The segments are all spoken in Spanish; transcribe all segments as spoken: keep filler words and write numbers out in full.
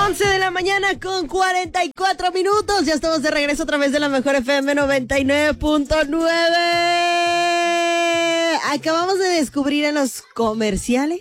once de la mañana con cuarenta y cuatro minutos. Ya estamos de regreso a través de la mejor F M noventa y nueve punto nueve. Acabamos de descubrir en los comerciales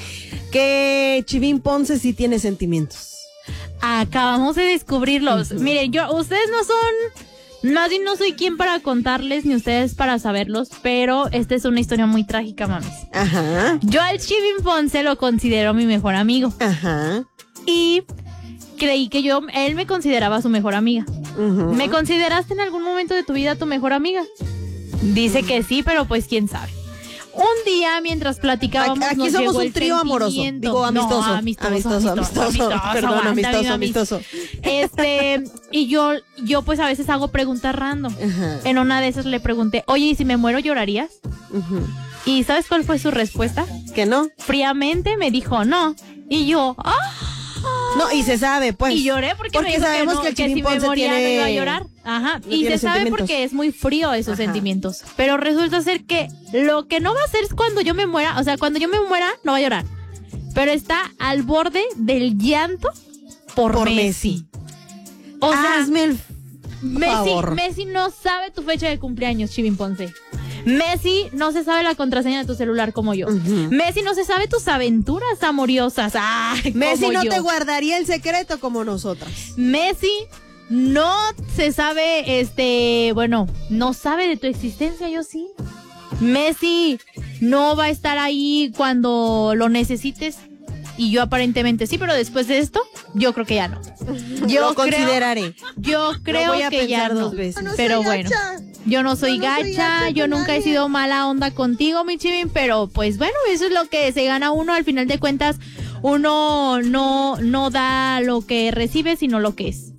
que Chivín Ponce sí tiene sentimientos. Acabamos de descubrirlos. Uh-huh. Miren, yo, ustedes no son, más bien no soy quien para contarles, ni ustedes para saberlos, pero esta es una historia muy trágica, mames. Ajá. Yo al Chivín Ponce lo considero mi mejor amigo. Ajá. Y creí que yo, él me consideraba su mejor amiga. Uh-huh. ¿Me consideraste en algún momento de tu vida tu mejor amiga? Dice que sí, pero pues quién sabe. Un día, mientras platicábamos, aquí nos somos llegó un trío amoroso, digo amistoso, no, amistoso, amistoso, amistoso, amistoso, amistoso, perdón, aguanta, amistoso, amistoso. Este, y yo, yo pues a veces hago preguntas random. Uh-huh. En una de esas le pregunté, oye, ¿y si me muero llorarías? Uh-huh. ¿Y sabes cuál fue su respuesta? Que no. Fríamente me dijo no. Y yo, ¡ah! No, y se sabe, pues. Y lloré porque, porque me dijo sabemos que, no, que, el que si me moría tiene... no iba a llorar. Ajá. No y se sabe porque es muy frío esos Ajá. sentimientos. Pero resulta ser que lo que no va a hacer es cuando yo me muera. O sea, cuando yo me muera, no va a llorar. Pero está al borde del llanto por, por Messi. Messi. O sea, hazme el Messi, favor. Messi no sabe tu fecha de cumpleaños, Chivín Ponce. Messi no se sabe la contraseña de tu celular como yo. Uh-huh. Messi no se sabe tus aventuras amorosas. Ah, Messi no yo. te guardaría el secreto como nosotras. Messi no se sabe, este, bueno, no sabe de tu existencia, yo sí. Messi no va a estar ahí cuando lo necesites. Y yo aparentemente sí, pero después de esto, yo creo que ya no. Yo lo consideraré. Creo, yo creo voy a que ya no. Dos veces. No pero bueno, yo no soy, no, no soy gacha, gacha yo nunca nadie. He sido mala onda contigo, mi Chivín, pero pues bueno, eso es lo que se gana uno. Al final de cuentas, uno no, no da lo que recibe, sino lo que es.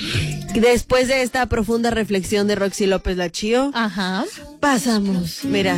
Después de esta profunda reflexión de Roxy López Lachío, Ajá. pasamos, mira.